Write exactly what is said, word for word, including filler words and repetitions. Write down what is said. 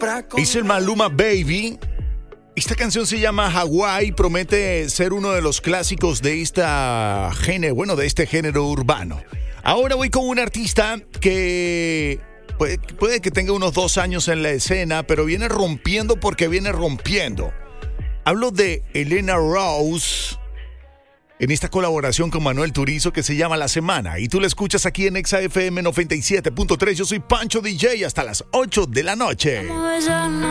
Es el Maluma Baby. Esta canción se llama Hawaii, promete ser uno de los clásicos de esta género, bueno, de este género urbano. Ahora voy con un artista que puede, puede que tenga unos dos años en la escena, pero viene rompiendo porque viene rompiendo. Hablo de Elena Rose en esta colaboración con Manuel Turizo que se llama La Semana. Y tú la escuchas aquí en Exa F M noventa y siete punto tres. Yo soy Pancho D J hasta las ocho de la noche.